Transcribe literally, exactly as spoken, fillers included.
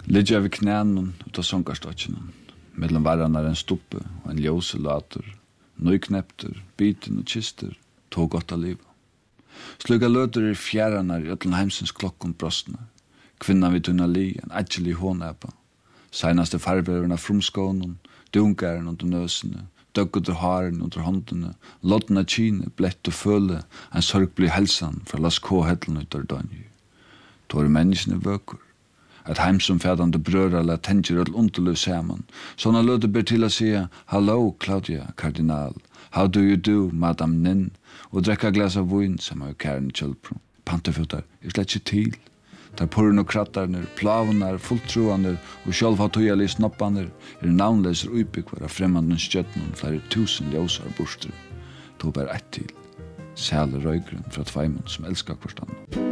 Ligger vid knänen utav sångarstotchen. Mellan varandra en stoppe och en ljóselater. Nøyknepter, biten og kister, tog gott av liv. Sluga løter er fjæranar i ötlen heimsins klokkon brostnar. Kvinnan vid tunna li, en adjelig hånäpa. Seinaste farververna frumskånen, dungaren under nøsene, døggutur haren under håndene, lodna kine, blett og føle, en sorglig helsan fra las kåhetlen utar døgn. Tår menneskene vøkur. At heimsomfædande brøra la tenjer öll underløv saman. Sånna løte ber til å si, «Hallo, Claudia, kardinal. How do you do, Madame Nin?» Og drekka glas av vin, som er kæren kjølpro. Pantefutar er slett ikke til. Der porren og krattarner, plavunar, fulltruaner og sjálvhatøyali snoppaner er navnleser uibygvar av fremmanden stjøtnen flere tusen ljósar borster. Tog bare ett til. Sæle røygren fra tveimund som elskar hverstand.